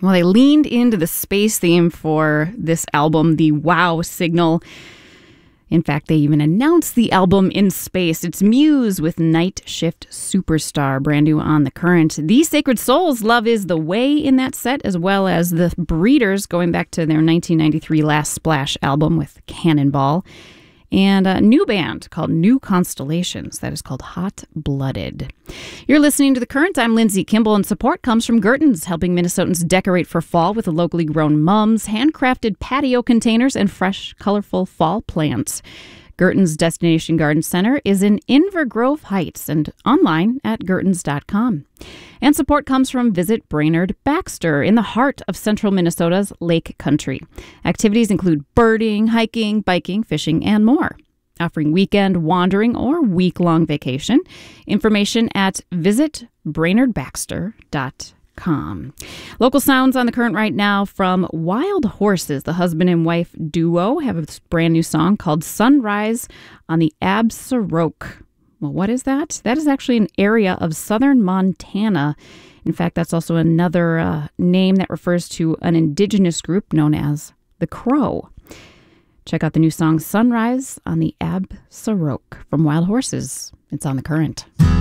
Well, they leaned into the space theme for this album, the Wow Signal. In fact, they even announced the album in space. It's Muse with Night Shift Superstar, brand new on The Current. The Sacred Souls, Love Is the Way in that set, as well as the Breeders, going back to their 1993 Last Splash album with Cannonball. And a new band called New Constellations that is called Hot Blooded. You're listening to The Current. I'm Lindsay Kimball, and support comes from Gerton's, helping Minnesotans decorate for fall with locally grown mums, handcrafted patio containers, and fresh, colorful fall plants. Gerton's Destination Garden Center is in Inver Grove Heights and online at gertons.com. And support comes from Visit Brainerd Baxter in the heart of central Minnesota's Lake Country. Activities include birding, hiking, biking, fishing, and more. Offering weekend wandering or week-long vacation. Information at visitbrainerdbaxter.com. Local sounds on The Current right now from Wild Horses. The husband and wife duo have a brand new song called Sunrise on the Absaroka. Well, what is that? That is actually an area of southern Montana. In fact, that's also another name that refers to an indigenous group known as the Crow. Check out the new song Sunrise on the Absaroka from Wild Horses. It's on The Current.